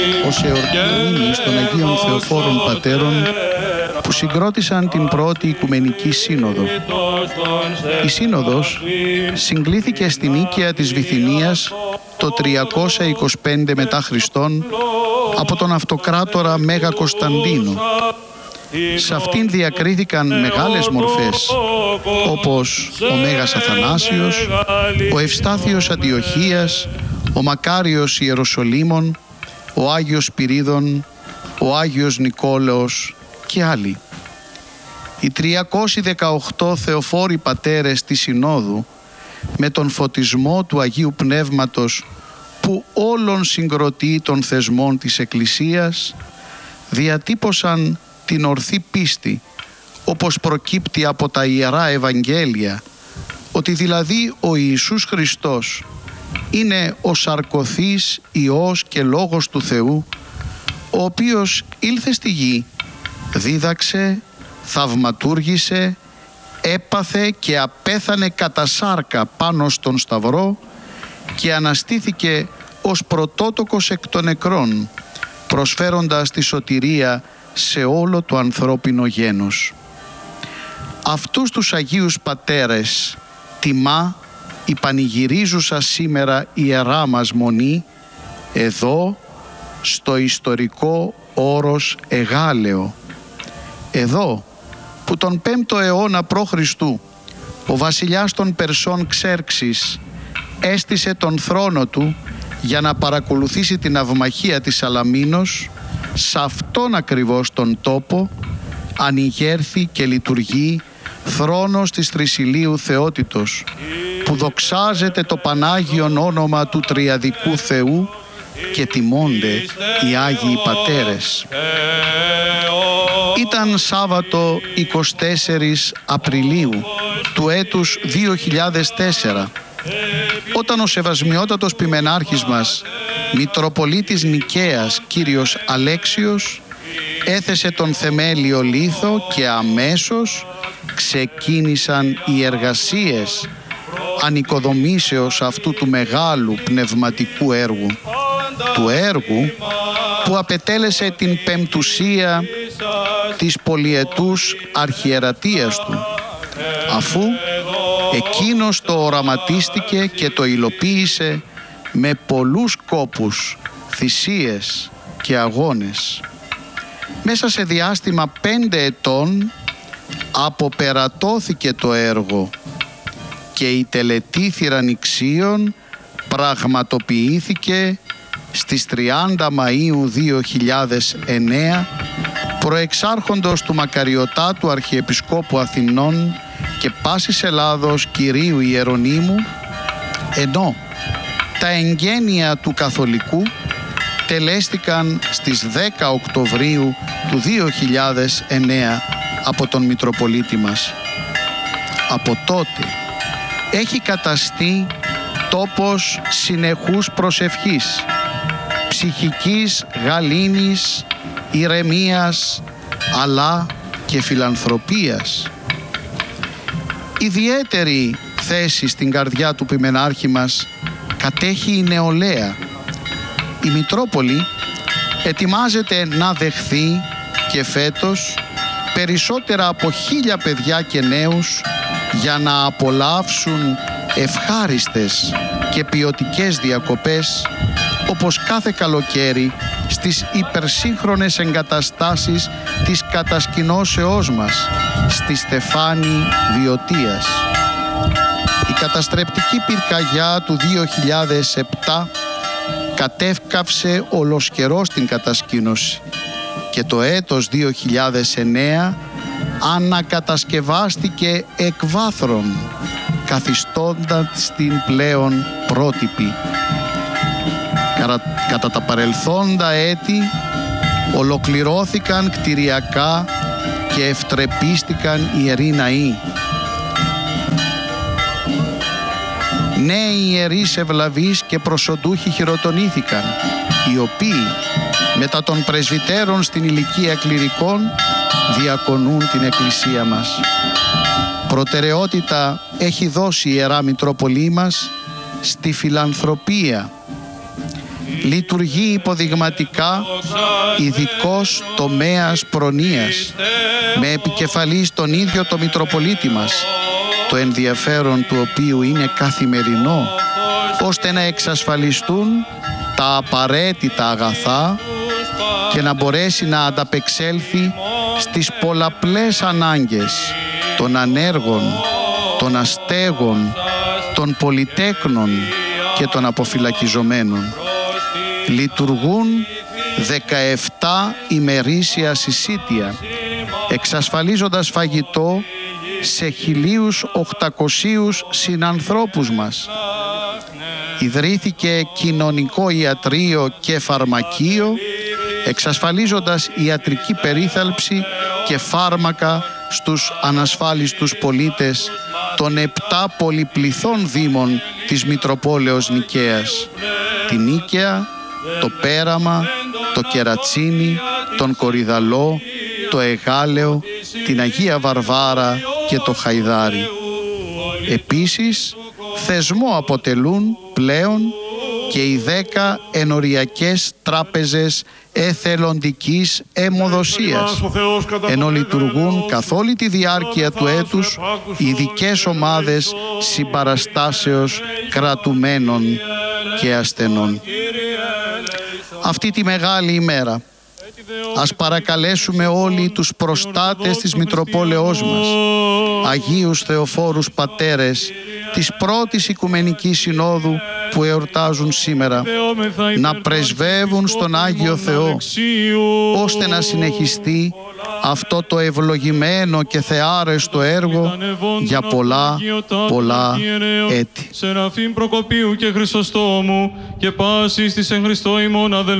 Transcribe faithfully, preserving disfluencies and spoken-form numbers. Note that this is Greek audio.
ως εορτή μνήμης των Αγίων Θεοφόρων Πατέρων που συγκρότησαν την πρώτη Οικουμενική Σύνοδο. Η Σύνοδος συγκλήθηκε στην οίκαια της Βυθινίας το τριακόσια είκοσι πέντε μετά Χριστόν από τον αυτοκράτορα Μέγα Κωνσταντίνο. Σε αυτήν διακρίθηκαν μεγάλες μορφές όπως ο Μέγας Αθανάσιος, ο Ευστάθιος Αντιοχίας, ο Μακάριος Ιεροσολύμων, ο Άγιος Σπυρίδων, ο Άγιος Νικόλαος και άλλοι. Οι τριακόσιοι δεκαοκτώ Θεοφόροι Πατέρες της Συνόδου με τον φωτισμό του Αγίου Πνεύματος που όλων συγκροτεί των θεσμών της Εκκλησίας διατύπωσαν την ορθή πίστη όπως προκύπτει από τα Ιερά Ευαγγέλια, ότι δηλαδή ο Ιησούς Χριστός είναι ο σαρκωθής Υιός και Λόγος του Θεού, ο οποίος ήλθε στη γη, δίδαξε, θαυματούργησε, έπαθε και απέθανε κατά σάρκα πάνω στον Σταυρό και αναστήθηκε ως πρωτότοκος εκ των νεκρών, προσφέροντας τη σωτηρία σε όλο το ανθρώπινο γένος. Αυτούς τους Αγίους Πατέρες τιμά η πανηγυρίζουσα σήμερα Ιερά μας Μονή εδώ στο ιστορικό όρος Εγάλεο. Εδώ που τον πέμπτο αιώνα π.Χ. ο βασιλιάς των Περσών Ξέρξης έστησε τον θρόνο του για να παρακολουθήσει την αυμαχία της Σαλαμίνος, σε αυτόν ακριβώς τον τόπο ανοιγέρθη και λειτουργεί θρόνος της Τρισηλίου Θεότητος, που δοξάζεται το Πανάγιον όνομα του Τριαδικού Θεού και τιμώνται οι Άγιοι Πατέρες. Ήταν Σάββατο εικοστή τέταρτη Απριλίου του έτους δύο χιλιάδες τέσσερα, όταν ο Σεβασμιότατος Ποιμενάρχης μας, Μητροπολίτης Νικαίας Κύριος Αλέξιος, έθεσε τον θεμέλιο λίθο και αμέσως ξεκίνησαν οι εργασίες ανοικοδομήσεως αυτού του μεγάλου πνευματικού έργου, του έργου που απετέλεσε την πεμπτουσία της πολυετούς αρχιερατείας του, αφού εκείνος το οραματίστηκε και το υλοποίησε με πολλούς κόπους, θυσίες και αγώνες. Μέσα σε διάστημα πέντε ετών αποπερατώθηκε το έργο και η τελετή θυραννηξίων πραγματοποιήθηκε στις τριάντα Μαΐου δύο χιλιάδες εννέα προεξάρχοντος του Μακαριωτάτου Αρχιεπισκόπου Αθηνών και πάσης Ελλάδος Κυρίου Ιερονύμου, ενώ τα εγγένεια του Καθολικού τελέστηκαν στις δέκα Οκτωβρίου του δύο χιλιάδες εννέα από τον Μητροπολίτη μας. Από τότε έχει καταστεί τόπος συνεχούς προσευχής, ψυχικής γαλήνης, ηρεμίας, αλλά και φιλανθρωπίας. Ιδιαίτερη θέση στην καρδιά του Ποιμενάρχη μας κατέχει η νεολαία. Η Μητρόπολη ετοιμάζεται να δεχθεί και φέτος περισσότερα από χίλια παιδιά και νέους για να απολαύσουν ευχάριστες και ποιοτικές διακοπές όπως κάθε καλοκαίρι στις υπερσύγχρονες εγκαταστάσεις της κατασκηνώσεώς μας στη Στεφάνη Βιωτίας. Η καταστρεπτική πυρκαγιά του δύο χιλιάδες επτά κατεύκαυσε ολοσχερός την κατασκήνωση και το έτος δύο χιλιάδες εννέα ανακατασκευάστηκε εκ βάθρων, καθιστώντας την πλέον πρότυπη. Κατά τα παρελθόντα έτη ολοκληρώθηκαν κτηριακά και ευτρεπίστηκαν ιεροί ναοί. Νέοι ιερείς ευλαβείς και προσοντούχοι χειροτονήθηκαν, οι οποίοι μετά των πρεσβυτέρων στην ηλικία κληρικών διακονούν την Εκκλησία μας. Προτεραιότητα έχει δώσει η Ιερά Μητρόπολη μας στη φιλανθρωπία. λειτουργεί υποδειγματικά ειδικός τομέας προνοίας, με επικεφαλής τον ίδιο το Μητροπολίτη μας, το ενδιαφέρον του οποίου είναι καθημερινό, ώστε να εξασφαλιστούν τα απαραίτητα αγαθά και να μπορέσει να ανταπεξέλθει στις πολλαπλές ανάγκες των ανέργων, των αστέγων, των πολυτέκνων και των αποφυλακιζομένων. Λειτουργούν δεκαεπτά ημερήσια συσίτια, εξασφαλίζοντας φαγητό σε χίλιους οκτακοσίους συνανθρώπους μας. Ιδρύθηκε κοινωνικό ιατρείο και φαρμακείο, εξασφαλίζοντας ιατρική περίθαλψη και φάρμακα στους ανασφάλιστους πολίτες των επτά πολυπληθών δήμων της Μητροπόλεως Νικαίας: τη Νίκαια, το Πέραμα, το Κερατσίνι, τον Κορυδαλό, το Εγάλεο, την Αγία Βαρβάρα και το Χαϊδάρι. Επίσης, θεσμό αποτελούν πλέον και οι δέκα ενοριακές τράπεζες εθελοντικής αιμοδοσίας, ενώ λειτουργούν καθ' όλη τη διάρκεια του έτους ειδικές ομάδες συμπαραστάσεως κρατουμένων και ασθενών. Αυτή τη μεγάλη ημέρα ας παρακαλέσουμε όλοι τους προστάτες της Μητροπόλεως μας, Αγίους Θεοφόρους Πατέρες της πρώτης Οικουμενικής Συνόδου που εορτάζουν σήμερα, να πρεσβεύουν στον Άγιο Θεό, ώστε να συνεχιστεί αυτό το ευλογημένο και θεάρεστο έργο για πολλά, πολλά έτη. Σεραφείμ Προκοπίου και Χρυσοστόμου και πάσης της εν Χριστώ ημών αδελφών.